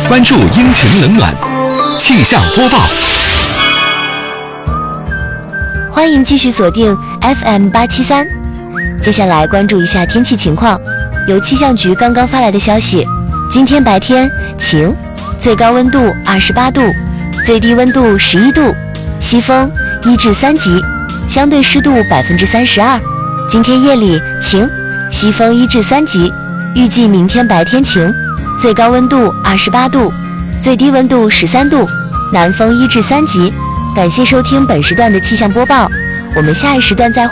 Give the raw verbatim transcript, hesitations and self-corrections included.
关注阴晴冷暖气象播报。 欢迎继续锁定 F M 八七三。接下来关注一下天气情况。由气象局刚刚发来的消息，今天白天晴，最高温度二十八度，最低温度十一度，西风一至三级，相对湿度百分之三十二。今天夜里晴，西风一至三级，预计明天白天晴，最高温度二十八度，最低温度十三度，南风一至三级。感谢收听本时段的气象播报，我们下一时段再会。